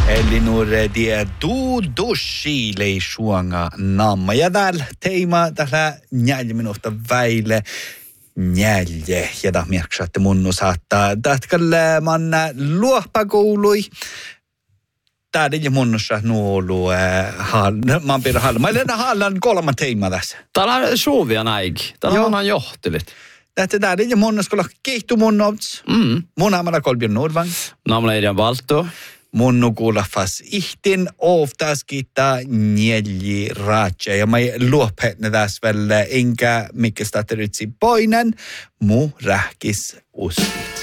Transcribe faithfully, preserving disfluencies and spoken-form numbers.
Eli nuore die du dushi lei suanga namma. Ja täällä teima tällä neljä minuutta väille neljä. Ja tämä merkitsee munnu saattaa. Tätkällä manna luopakoului. Tää ei munnussa nuolu. Mä oon pidä hallan. Mä olen hallan kolman teima tässä. Täällä on suuvia näikin. Täällä on johtilit. Tätä tää ei munnussa kolla keihtu munnots. Mm. Mun amalla Kolbjörn Nordvang. Namla Edjan Valto. Munnu kuulafas ihtin oftas kita neljä raatsia. Ja mä luopetne tässä vielä enkä mikä stateritsi poinen mu rähkis uskit.